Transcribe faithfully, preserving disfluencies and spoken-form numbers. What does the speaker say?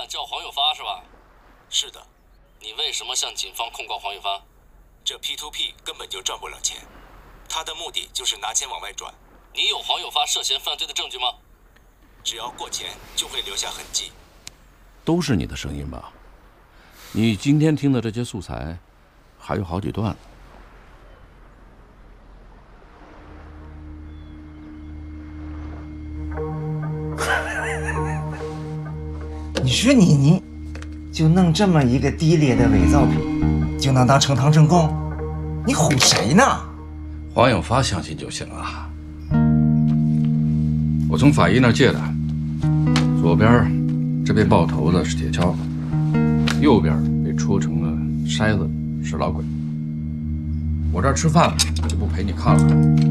叫黄有发是吧？ 是的。 你为什么向警方控告黄有发？ 这 P to P 根本就赚不了钱，他的目的就是拿钱往外转。 你有黄有发涉嫌犯罪的证据吗？ 只要过钱，就会留下痕迹。 都是你的声音吧？你今天听的这些素材，还有好几段。 你说你你，就弄这么一个低劣的伪造品，就能当呈堂证供？你唬谁呢？ 黄有发相信就行了。我从法医那儿借的，左边这被爆头的是铁锹，右边被戳成了筛子是老鬼。我这儿吃饭了，我就不陪你看了。